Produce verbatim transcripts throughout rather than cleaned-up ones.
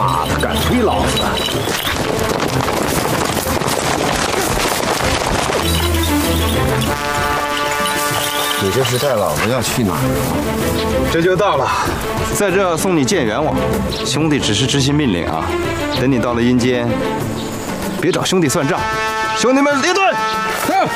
妈，他敢推老子！ 你这是带老子要去哪儿啊？ 这就到了，在这送你见阎王。兄弟只是执行命令啊，等你到了阴间，别找兄弟算账。兄弟们列队，哼！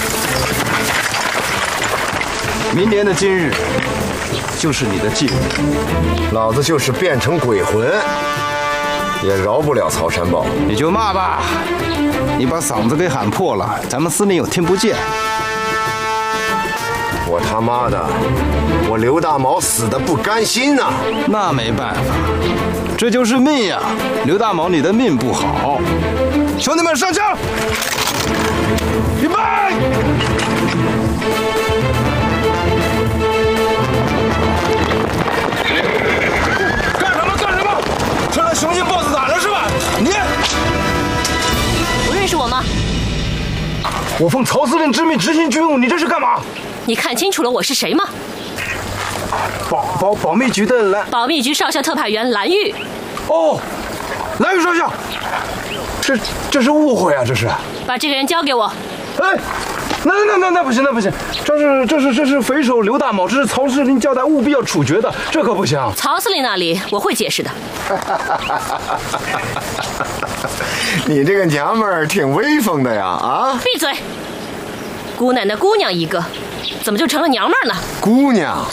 明年的今日就是你的忌日， 老子就是变成鬼魂，也饶不了曹山宝。 你就骂吧，你把嗓子给喊破了，咱们司令又听不见。 我他妈的，我刘大毛死的不甘心呐！ 那没办法，这就是命呀。刘大毛，你的命不好。兄弟们上枪！预备！干什么干什么？成了雄心豹子胆了是吧？你不认识我吗？ 我奉曹司令之命执行军务，你这是干嘛？ 你看清楚了我是谁吗？ 保保保密局的蓝保密局少校特派员蓝玉。 哦，蓝玉少校，这这是误会啊！这是。 把这个人交给我。 哎，那那那那不行，那不行！这是这是这是匪首刘大毛，这是曹司令交代务必要处决的，这可不行。 曹司令那里我会解释的。 你这个娘们儿挺威风的呀！啊！ 闭嘴！姑奶奶姑娘一个，怎么就成了娘们儿了？ 姑娘，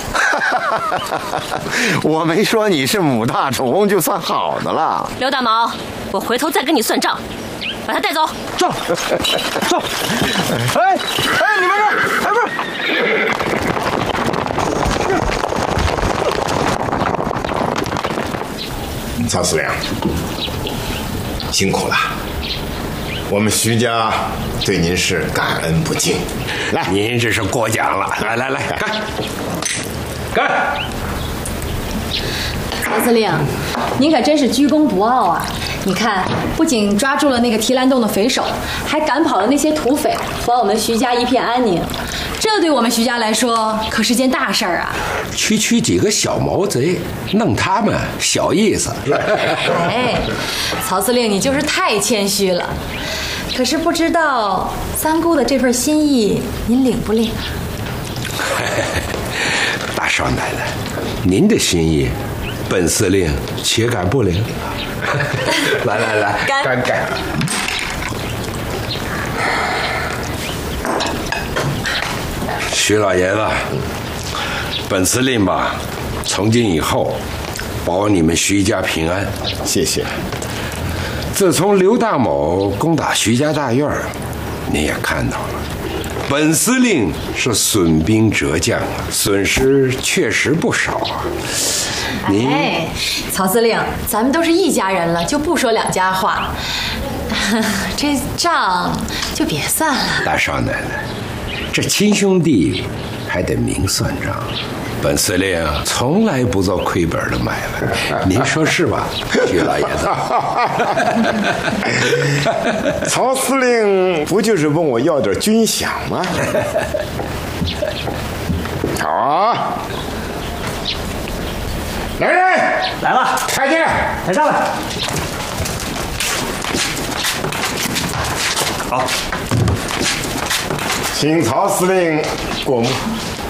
我没说你是母大虫就算好的了。 刘大毛，我回头再跟你算账，把他带走。 走，走！哎哎，你们这，哎不是。 曹司令，辛苦了。我们徐家对您是感恩不尽。 来，您这是过奖了。来来来，干！干！ 曹司令，您可真是居功不傲啊！你看，不仅抓住了那个提篮洞的匪首，还赶跑了那些土匪，还我们徐家一片安宁。这对我们徐家来说可是件大事儿啊！ 区区几个小毛贼，弄他们小意思。 哎，曹司令，你就是太谦虚了。可是不知道三姑的这份心意，您领不领？ 大少奶奶，您的心意，本司令岂敢不领？来来来，干干！徐老爷子，本司令吧，从今以后保你们徐家平安。 谢谢。 自从刘大某攻打徐家大院，你也看到了，本司令是损兵折将啊，损失确实不少啊。您， 哎，曹司令，咱们都是一家人了，就不说两家话，这账就别算了。 大少奶奶，这亲兄弟还得明算账。本司令从来不做亏本的买卖，您说是吧，徐老爷子？ 曹司令不就是问我要点军饷吗？好啊，来人， 来了， 开进来， 抬上来。好， 请曹司令过目。